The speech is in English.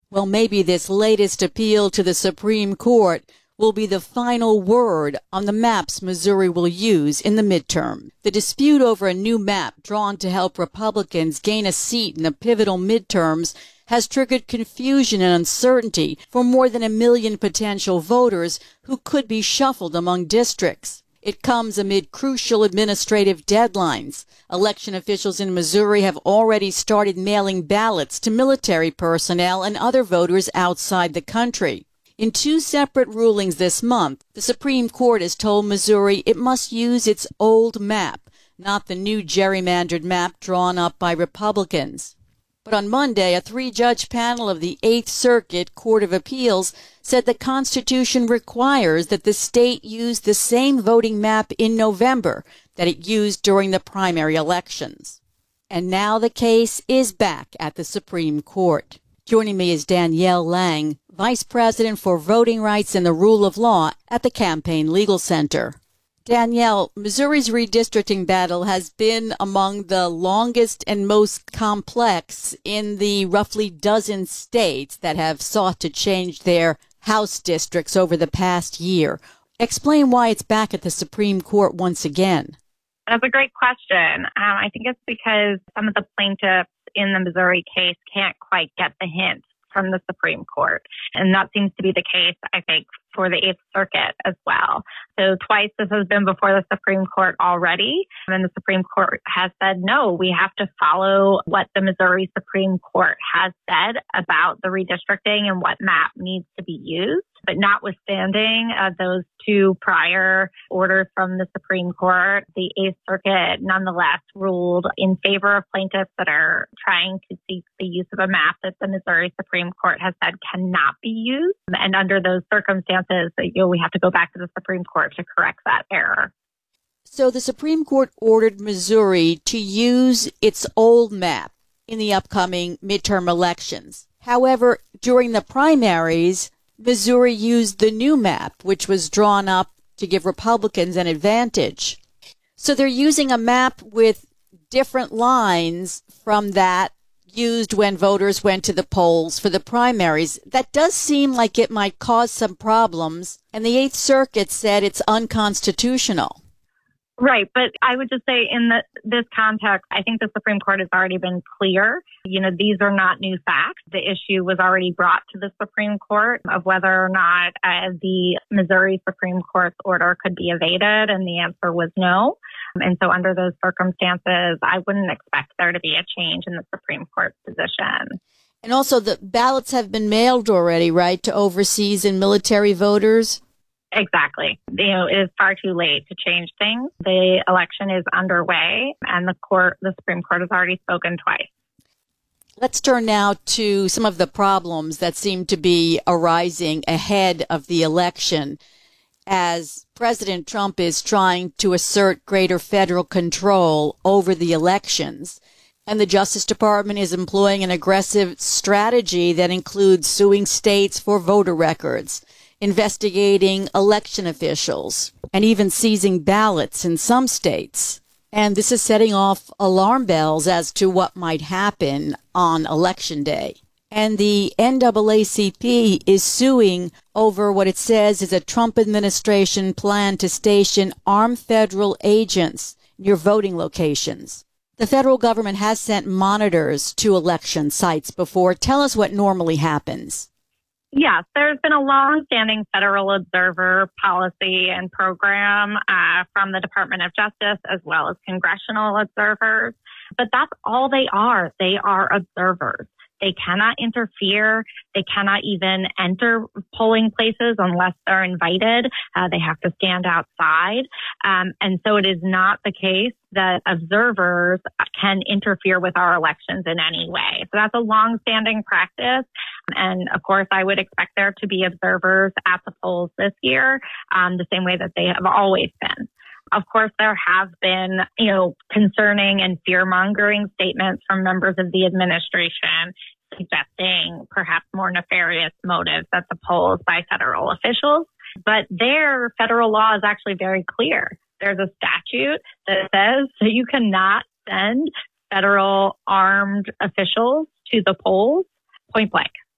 Well, maybe this latest appeal to the Supreme Court will be the final word on the maps Missouri will use in the midterm. The dispute over a new map drawn to help Republicans gain a seat in the pivotal midterms has triggered confusion and uncertainty for more than 1 million potential voters who could be shuffled among districts. It comes amid crucial administrative deadlines. Election officials in Missouri have already started mailing ballots to military personnel and other voters outside the country. In 2 separate rulings this month, the Supreme Court has told Missouri it must use its old map, not the new gerrymandered map drawn up by Republicans. But on Monday, a 3-judge panel of the 8th Circuit Court of Appeals said the Constitution requires that the state use the same voting map in November that it used during the primary elections. And now the case is back at the Supreme Court. Joining me is Danielle Lang, Vice President for Voting Rights and the Rule of Law at the Campaign Legal Center. Danielle, Missouri's redistricting battle has been among the longest and most complex in the roughly dozen states that have sought to change their House districts over the past year. Explain why it's back at the Supreme Court once again. That's a great question. I think it's because some of the plaintiffs in the Missouri case can't quite get the hint from the Supreme Court. And that seems to be the case, I think, for the 8th Circuit as well. So twice this has been before the Supreme Court already. And the Supreme Court has said, no, we have to follow what the Missouri Supreme Court has said about the redistricting and what map needs to be used. But notwithstanding those 2 prior orders from the Supreme Court, the 8th Circuit nonetheless ruled in favor of plaintiffs that are trying to seek the use of a map that the Missouri Supreme Court has said cannot be used. And under those circumstances, we have to go back to the Supreme Court to correct that error. So the Supreme Court ordered Missouri to use its old map in the upcoming midterm elections. However, during the primaries, Missouri used the new map, which was drawn up to give Republicans an advantage. So they're using a map with different lines from that used when voters went to the polls for the primaries. That does seem like it might cause some problems, and the 8th Circuit said it's unconstitutional. Right, but I would just say in this context, I think the Supreme Court has already been clear. These are not new facts. The issue was already brought to the Supreme Court of whether or not the Missouri Supreme Court's order could be evaded, and the answer was no. And so under those circumstances, I wouldn't expect there to be a change in the Supreme Court's position. And also the ballots have been mailed already, right, to overseas and military voters? Exactly. It is far too late to change things. The election is underway, and the Supreme Court has already spoken twice. Let's turn now to some of the problems that seem to be arising ahead of the election as President Trump is trying to assert greater federal control over the elections. And the Justice Department is employing an aggressive strategy that includes suing states for voter records, investigating election officials, and even seizing ballots in some states. And this is setting off alarm bells as to what might happen on Election Day. And the NAACP is suing over what it says is a Trump administration plan to station armed federal agents near voting locations. The federal government has sent monitors to election sites before. Tell us what normally happens. Yes, there's been a long-standing federal observer policy and program from the Department of Justice as well as congressional observers. But that's all they are. They are observers. They cannot interfere. They cannot even enter polling places unless they're invited. They have to stand outside. And so it is not the case that observers can interfere with our elections in any way. So that's a long-standing practice. And of course, I would expect there to be observers at the polls this year, the same way that they have always been. Of course, there have been, concerning and fear-mongering statements from members of the administration suggesting perhaps more nefarious motives at the polls by federal officials. But their federal law is actually very clear. There's a statute that says that you cannot send federal armed officials to the polls, point blank.